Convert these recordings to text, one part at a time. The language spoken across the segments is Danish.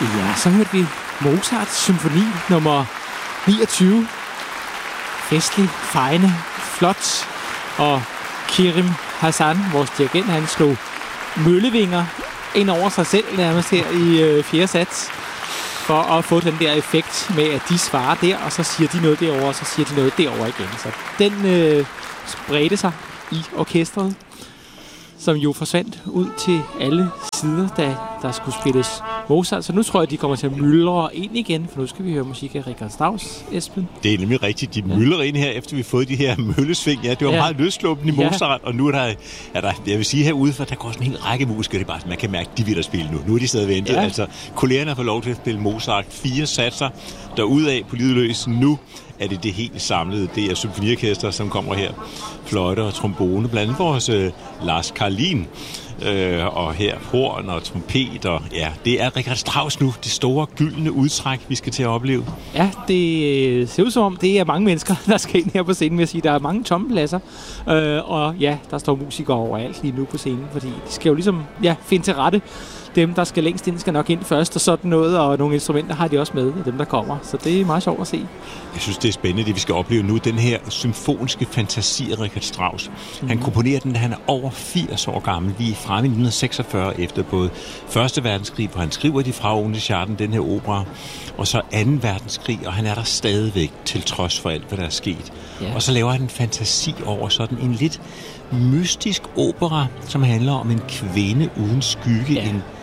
Ja, så hørte vi Mozarts symfoni nummer 29. Festlig, fejende, flot. Og Kerim Hassan, vores dirigent, han slog møllevinger ind over sig selv nærmest her i fjerde sats. For at få den der effekt med, at de svarer der, og så siger de noget derovre, og så siger de noget derovre igen. Så den spredte sig i orkestret, som jo forsvandt ud til alle sider, da der skulle spilles Mozart. Så nu tror jeg, de kommer til at myldre ind igen, for nu skal vi høre musik af Richard Strauss, Esben. Det er nemlig rigtigt. De myldrer ind her, efter vi har fået de her møllesving. Ja, det var meget løsslåben i Mozart, og nu er der, jeg vil sige herude, for der går sådan en hel række musikere, det er bare, man kan mærke, de vil der spille nu. Nu er de stadig ventet. Altså, kollegerne har fået lov til at spille Mozart 4 satser derudaf på livet løs. Nu er det helt samlede. Det er symfoniorkester, som kommer her. Fløjter og trombone, blandt andet vores Lars Karlin. Og her horn og trompet, og ja, det er Richard Strauss nu, det store gyldne udtræk, vi skal til at opleve. Ja, det ser ud som om, det er mange mennesker, der skal ind her på scenen, vil jeg sige. Der er mange tomme pladser, og ja, der står musikere overalt lige nu på scenen, fordi de skal jo ligesom finde til rette. Dem, der skal længst ind, skal nok ind først, og sådan noget, og nogle instrumenter har de også med, dem der kommer. Så det er meget sjovt at se. Jeg synes, det er spændende, det vi skal opleve nu. Den her symfoniske fantasi af Richard Strauss. Han komponerer den, da han er over 80 år gammel. Vi er fremme i 1946 efter både 1. verdenskrig, hvor han skriver de fra Ohne Schatten, den her opera, og så 2. verdenskrig, og han er der stadigvæk til trods for alt, hvad der er sket. Ja. Og så laver han en fantasi over sådan en lidt mystisk opera, som handler om en kvinde uden skygge,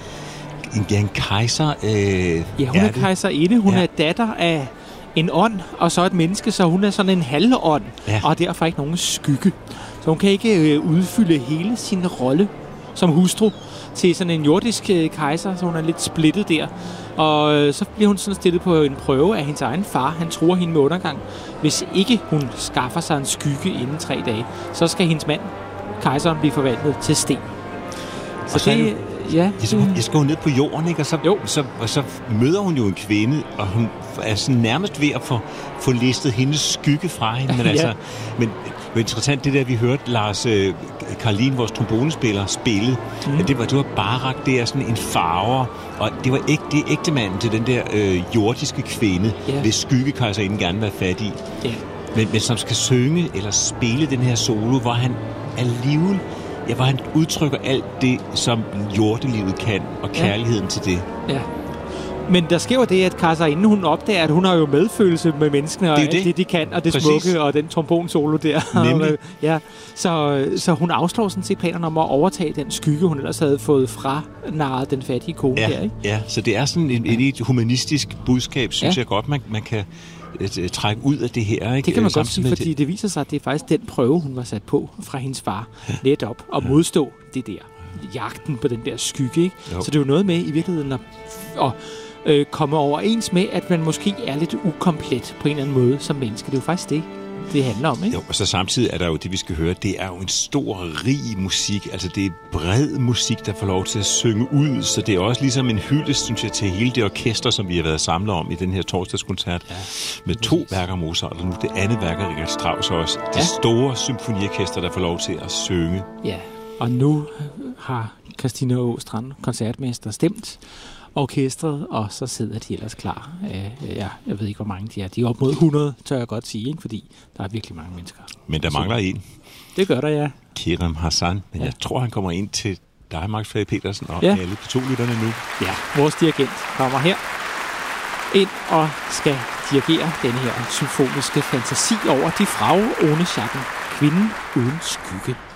en kejser. Hun er kejserinde. Hun er datter af en ånd, og så et menneske, så hun er sådan en halvånd, og derfor ikke nogen skygge. Så hun kan ikke udfylde hele sin rolle som hustru til sådan en jordisk kejser, så hun er lidt splittet der. Og så bliver hun sådan stillet på en prøve af hendes egen far. Han truer hende med undergang. Hvis ikke hun skaffer sig en skygge inden 3 dage, så skal hendes mand, kejseren, blive forvandlet til sten. Så det... Ja. Jeg skal jo ned på jorden, ikke? Og så møder hun jo en kvinde, og hun er sådan nærmest ved at få listet hendes skygge fra hende. Men men interessant, det der, vi hørte Lars Karlin, vores trombonespiller, spille, det var Barak, det er sådan en farver, og det var ægte manden til den der jordiske kvinde, hvis skyggekejserinden gerne vil være fat i. Men som skal synge eller spille den her solo, hvor han alligevel... Ja, hvor han udtrykker alt det, som jordelivet kan, og kærligheden til det. Ja. Men der sker jo det, at kejserinden, hun opdager, at hun har jo medfølelse med menneskene, og alt det, de kan, og det smukke, og den trombonsolo der. Nemlig. Så hun afslår sådan set planerne om at overtage den skygge, hun ellers havde fået fra narret den fattige kone der, ikke? Ja, så det er sådan et humanistisk budskab, synes jeg godt, man kan trække ud af det her. Ikke? Det kan man godt sige, fordi det viser sig, at det er faktisk den prøve, hun var sat på fra hendes far, netop, at modstå det der, jagten på den der skygge. Ikke? Så det er jo noget med i virkeligheden at komme overens med, at man måske er lidt ukomplet på en eller anden måde som menneske. Det er jo faktisk det handler om, ikke? Jo, og så samtidig er der jo det, vi skal høre, det er jo en stor, rig musik. Altså, det er bred musik, der får lov til at synge ud, så det er også ligesom en hyldest, synes jeg, til hele det orkester, som vi har været samlet om i den her torsdagskoncert. Ja, med 2 værker Mozart, og nu det andet værk af Richard Strauss også. Det store symfoniorkester, der får lov til at synge. Ja, og nu har Christina Åstrand, koncertmester, stemt orkestret, og så sidder de ellers klar. Jeg ved ikke, hvor mange de er. De er op mod 100, tør jeg godt sige, ikke? Fordi der er virkelig mange mennesker. Men der mangler en. Det gør der, ja. Kerim Hassan. Men jeg tror, han kommer ind til dig, Max Frede Petersen, og alle P2-lytterne nu. Ja, vores dirigent kommer her ind og skal dirigere denne her symfoniske fantasi over Die Frau ohne Schatten. Kvinden uden skygge.